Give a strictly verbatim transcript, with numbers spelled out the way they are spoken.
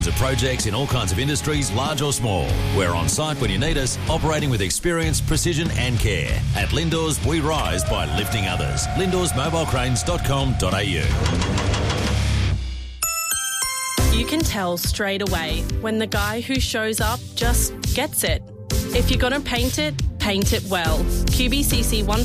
of projects in all kinds of industries, large or small. We're on site when you need us, operating with experience, precision and care. At Lindors, we rise by lifting others. lindors mobile cranes dot com dot a u. You can tell straight away when the guy who shows up just gets it. If you're going to paint it, paint it well. Q B C C one